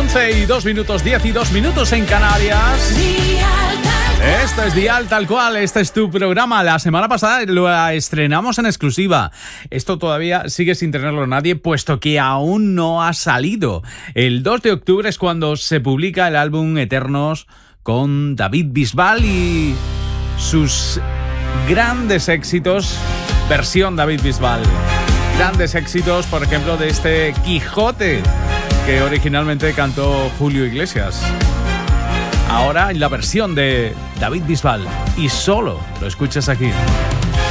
11:02, 10 y 2 minutos en Canarias. Esto es Dial Tal Cual, este es tu programa. La semana pasada lo estrenamos en exclusiva. Esto todavía sigue sin tenerlo nadie, puesto que aún no ha salido. El 2 de octubre es cuando se publica el álbum Eternos con David Bisbal y sus grandes éxitos, versión David Bisbal. Grandes éxitos, por ejemplo, de este Quijote que originalmente cantó Julio Iglesias. Ahora en la versión de David Bisbal, y solo lo escuchas aquí.